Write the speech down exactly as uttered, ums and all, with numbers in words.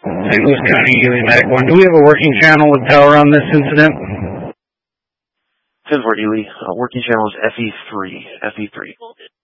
Saint Louis County, Ely Medic one. Do we have a working channel with power on this incident? ten four Ely, uh, working channel is F E three. F E three.